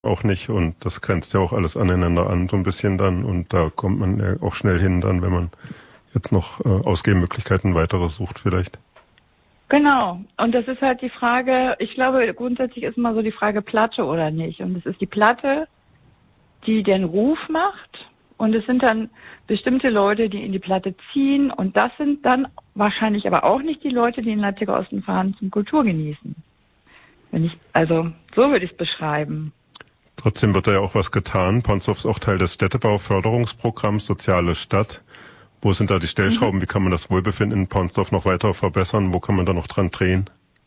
auch nicht und das grenzt ja auch alles aneinander an, so ein bisschen dann und da kommt man ja auch schnell hin dann, wenn man jetzt noch Ausgehmöglichkeiten weitere sucht vielleicht. Genau. Und das ist halt die Frage, ich glaube, grundsätzlich ist immer so die Frage Platte oder nicht. Und es ist die Platte, die den Ruf macht. Und es sind dann bestimmte Leute, die in die Platte ziehen. Und das sind dann wahrscheinlich aber auch nicht die Leute, die in Leipziger Osten fahren zum Kultur genießen. Also so würde ich es beschreiben. Trotzdem wird da ja auch was getan. Paunsdorf ist auch Teil des Städtebauförderungsprogramms Soziale Stadt. Wo sind da die Stellschrauben? Wie kann man das Wohlbefinden in Paunsdorf noch weiter verbessern? Wo kann man da noch dran drehen?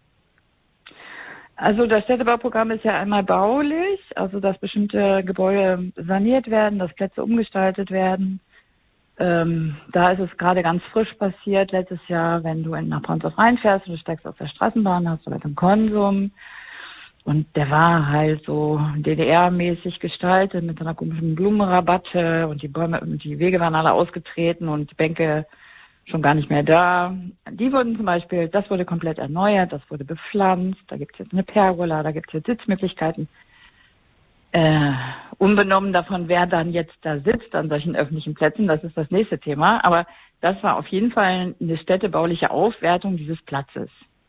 Also das Städtebauprogramm ist ja einmal baulich, also dass bestimmte Gebäude saniert werden, dass Plätze umgestaltet werden. Da ist es gerade ganz frisch passiert letztes Jahr, wenn du nach Paunsdorf reinfährst und du steigst aus der Straßenbahn, hast du halt einen Konsum. Und der war halt so DDR-mäßig gestaltet mit so einer komischen Blumenrabatte und die Bäume und die Wege waren alle ausgetreten und die Bänke schon gar nicht mehr da. Die wurden zum Beispiel, das wurde komplett erneuert, das wurde bepflanzt, da gibt es jetzt eine Pergola, da gibt es jetzt Sitzmöglichkeiten. Unbenommen davon, wer dann jetzt da sitzt an solchen öffentlichen Plätzen, das ist das nächste Thema. Aber das war auf jeden Fall eine städtebauliche Aufwertung dieses Platzes.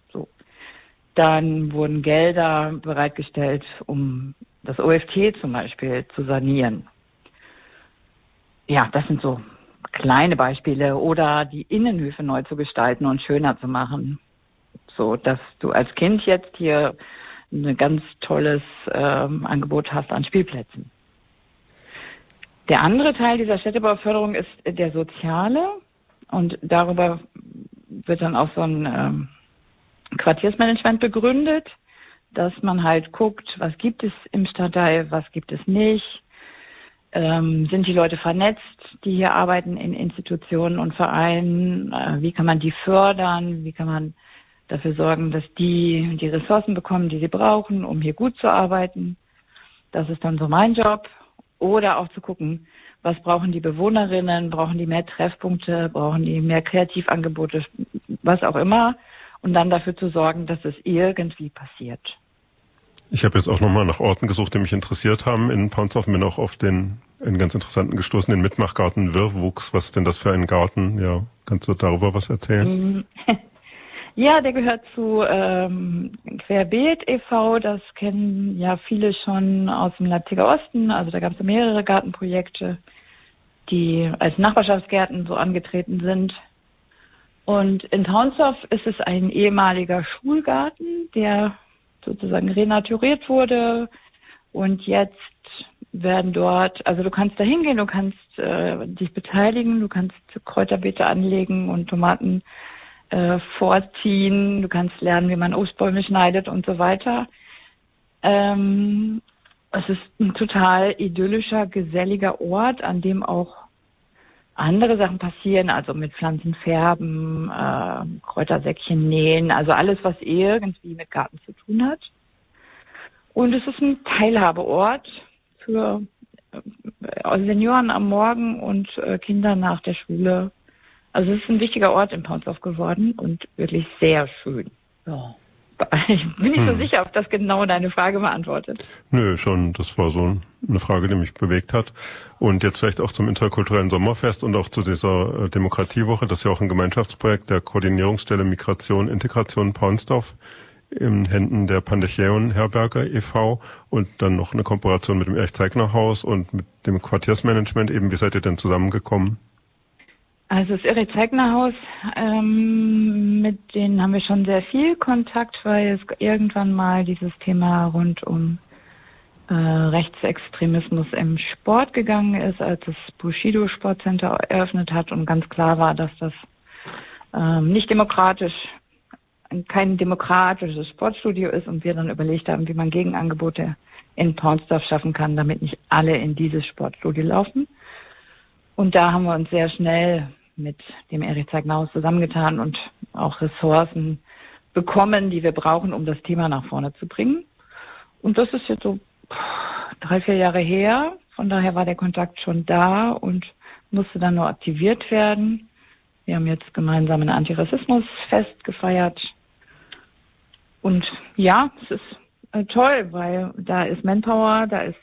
Dann wurden Gelder bereitgestellt, um das OFT zum Beispiel zu sanieren. Ja, das sind so kleine Beispiele. Oder die Innenhöfe neu zu gestalten und schöner zu machen. So, dass du als Kind jetzt hier ein ganz tolles Angebot hast an Spielplätzen. Der andere Teil dieser Städtebauförderung ist der soziale. Und darüber wird dann auch so ein Quartiersmanagement begründet, dass man halt guckt, was gibt es im Stadtteil, was gibt es nicht, sind die Leute vernetzt, die hier arbeiten in Institutionen und Vereinen, wie kann man die fördern, wie kann man dafür sorgen, dass die Ressourcen bekommen, die sie brauchen, um hier gut zu arbeiten. Das ist dann so mein Job. Oder auch zu gucken, was brauchen die Bewohnerinnen, brauchen die mehr Treffpunkte, brauchen die mehr Kreativangebote, was auch immer. Und dann dafür zu sorgen, dass es irgendwie passiert. Ich habe jetzt auch nochmal nach Orten gesucht, die mich interessiert haben in Paunsdorf. Bin auch auf einen ganz interessanten gestoßen, den Mitmachgarten Wirrwuchs. Was ist denn das für ein Garten? Ja, kannst du darüber was erzählen? Ja, der gehört zu Querbeet e.V. Das kennen ja viele schon aus dem Leipziger Osten. Also da gab es mehrere Gartenprojekte, die als Nachbarschaftsgärten so angetreten sind. Und in Paunsdorf ist es ein ehemaliger Schulgarten, der sozusagen renaturiert wurde. Und jetzt werden dort, also du kannst da hingehen, du kannst dich beteiligen, du kannst Kräuterbeete anlegen und Tomaten vorziehen, du kannst lernen, wie man Obstbäume schneidet und so weiter. Es ist ein total idyllischer, geselliger Ort, an dem auch andere Sachen passieren, also mit Pflanzen färben, Kräutersäckchen nähen, also alles, was irgendwie mit Garten zu tun hat. Und es ist ein Teilhabeort für Senioren am Morgen und Kinder nach der Schule. Also es ist ein wichtiger Ort in Paunsdorf geworden und wirklich sehr schön. Ja. Ich bin nicht so sicher, ob das genau deine Frage beantwortet. Nö, schon. Das war so eine Frage, die mich bewegt hat. Und jetzt vielleicht auch zum interkulturellen Sommerfest und auch zu dieser Demokratiewoche. Das ist ja auch ein Gemeinschaftsprojekt der Koordinierungsstelle Migration, Integration Paunsdorf in Händen der Pandecheon Herberger e.V. und dann noch eine Kooperation mit dem Erich-Zeigner-Haus und mit dem Quartiersmanagement. Eben, wie seid ihr denn zusammengekommen? Also das Erich-Zeigner-Haus, mit denen haben wir schon sehr viel Kontakt, weil es irgendwann mal dieses Thema rund um Rechtsextremismus im Sport gegangen ist, als das Bushido Sportcenter eröffnet hat und ganz klar war, dass das kein demokratisches Sportstudio ist und wir dann überlegt haben, wie man Gegenangebote in Paunsdorf schaffen kann, damit nicht alle in dieses Sportstudio laufen. Und da haben wir uns sehr schnell mit dem Erich-Zeigner-Haus zusammengetan und auch Ressourcen bekommen, die wir brauchen, um das Thema nach vorne zu bringen. Und das ist jetzt so 3-4 Jahre her. Von daher war der Kontakt schon da und musste dann nur aktiviert werden. Wir haben jetzt gemeinsam ein Antirassismusfest gefeiert. Und ja, es ist toll, weil da ist Manpower, da ist